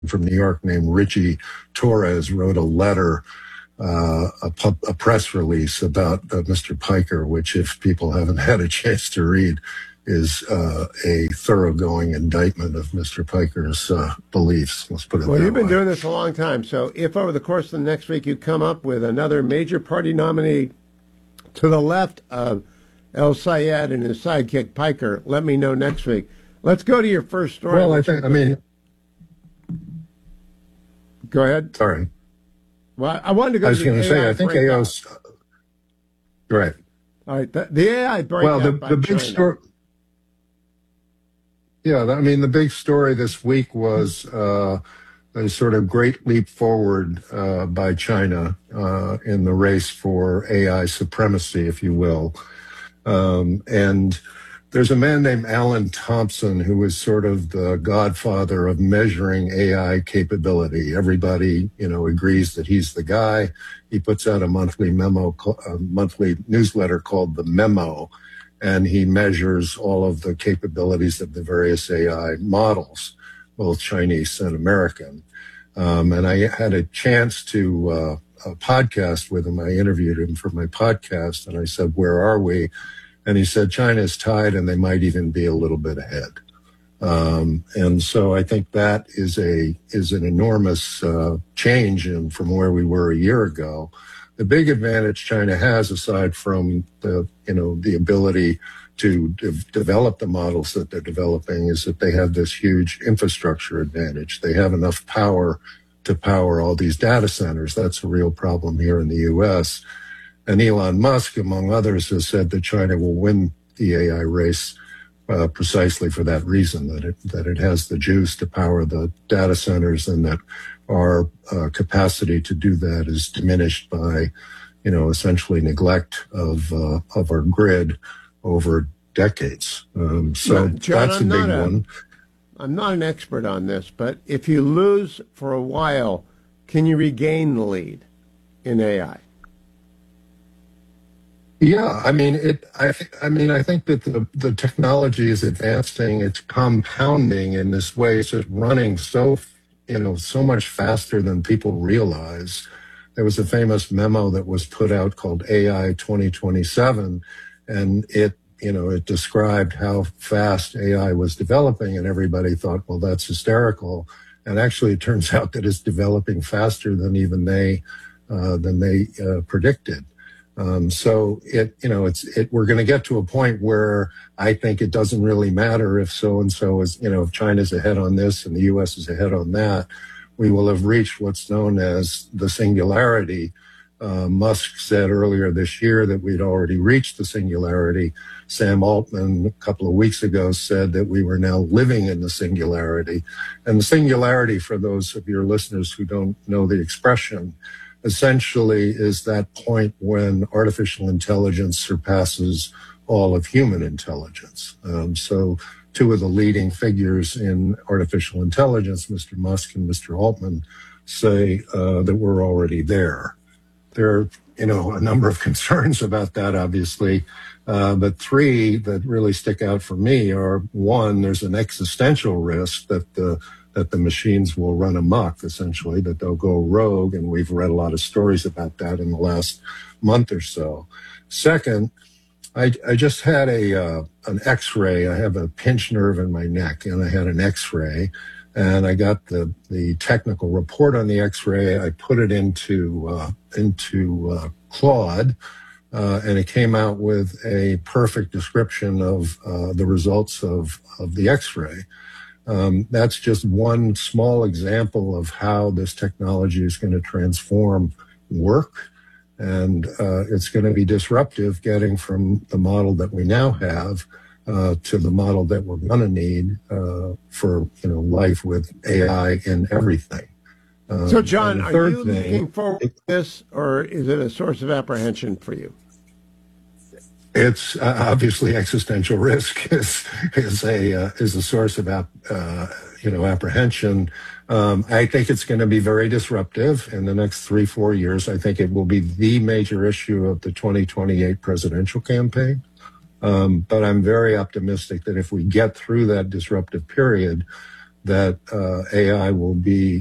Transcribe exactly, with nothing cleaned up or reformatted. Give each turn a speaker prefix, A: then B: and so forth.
A: from New York named Richie Torres wrote a letter, uh, a, pub, a press release about uh, Mister Piker, which, if people haven't had a chance to read, is uh, a thoroughgoing indictment of Mister Piker's uh, beliefs. Let's put it
B: well,
A: that way.
B: Well, you've been doing this a long time. So if over the course of the next week you come up with another major party nominee to the left of El Sayed and his sidekick Piker, let me know next week. Let's go to your first story.
A: Well, I think, I mean...
B: Go ahead.
A: Sorry.
B: Well, I wanted to go
A: I was
B: to
A: going to say, I think A O... Right.
B: All right. The, the A I breakout
A: Well, the,
B: by
A: the big
B: China.
A: story... Yeah, I mean, the big story this week was uh, a sort of great leap forward uh, by China uh, in the race for A I supremacy, if you will. Um, and there's a man named Alan Thompson who is sort of the godfather of measuring A I capability. Everybody, you know, agrees that he's the guy. He puts out a monthly memo, a monthly newsletter called The Memo, and he measures all of the capabilities of the various A I models, both Chinese and American. Um, and I had a chance to uh, a podcast with him. I interviewed him for my podcast, and I said, "Where are we?" And he said, "China's tied, and they might even be a little bit ahead." Um, and so I think that is a is an enormous uh, change in, from where we were a year ago. The big advantage China has, aside from the you know the ability to de- develop the models that they're developing, is that they have this huge infrastructure advantage. They have enough power to power all these data centers. That's a real problem here in the U S. And Elon Musk, among others, has said that China will win the A I race uh, precisely for that reason, that it that it has the juice to power the data centers, and that our uh, capacity to do that is diminished by, you know, essentially neglect of uh, of our grid over decades. Um, so
B: Now, John,
A: that's
B: I'm
A: a big
B: not a,
A: one.
B: I'm not an expert on this, but if you lose for a while, can you regain the lead in A I?
A: Yeah, I mean, it. I, th- I mean, I think that the, the technology is advancing. It's compounding in this way. It's just running so, you know, so much faster than people realize. There was a famous memo that was put out called A I twenty twenty-seven, and it, you know, it described how fast A I was developing, and everybody thought, well, that's hysterical. And actually, it turns out that it's developing faster than even they, uh, than they uh, predicted. Um, so it, you know, it's, it, we're going to get to a point where I think it doesn't really matter if so-and-so is, you know, if China's ahead on this and the U S is ahead on that. We will have reached what's known as the singularity. Uh, Musk said earlier this year that we'd already reached the singularity. Sam Altman a couple of weeks ago said that we were now living in the singularity. And the singularity, for those of your listeners who don't know the expression, essentially is that point when artificial intelligence surpasses all of human intelligence. Um, so two of the leading figures in artificial intelligence, Mister Musk and Mister Altman, say uh, that we're already there. There are, you know, a number of concerns about that, obviously, uh, but three that really stick out for me are, one, there's an existential risk that the that the machines will run amok, essentially, that they'll go rogue, and we've read a lot of stories about that in the last month or so. Second, I, I just had a uh, an X-ray. I have a pinched nerve in my neck, and I had an X-ray, and I got the the technical report on the X-ray. I put it into uh, into uh, Claude, uh, and it came out with a perfect description of uh, the results of of the X-ray. Um, that's just one small example of how this technology is going to transform work, and uh, it's going to be disruptive, getting from the model that we now have uh, to the model that we're going to need uh, for you know life with A I in everything. Um,
B: so, John, are you
A: thing,
B: looking forward to this, or is it a source of apprehension for you?
A: It's uh, obviously existential risk is is a uh, is a source of ap- uh, you know apprehension. Um, I think it's going to be very disruptive in the next three four years. I think it will be the major issue of the twenty twenty-eight presidential campaign. Um, but I'm very optimistic that if we get through that disruptive period, that uh, A I will be